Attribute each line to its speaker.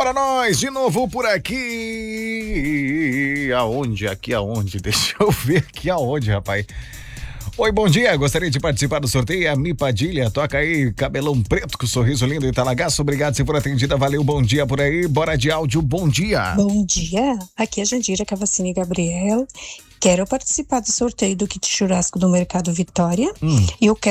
Speaker 1: Bora nós, de novo por aqui. Aonde? Aqui aonde? Deixa eu ver aqui aonde, rapaz. Oi, bom dia, gostaria de participar do sorteio. A Mi Padilha, toca aí, cabelão preto com sorriso lindo e talagaço. Obrigado se for atendida, valeu, bom dia por aí. Bora de áudio, bom dia.
Speaker 2: Bom dia, aqui é a Jandira Cavassini Gabriel. Quero participar do sorteio do kit churrasco do Mercado Vitória. E eu quero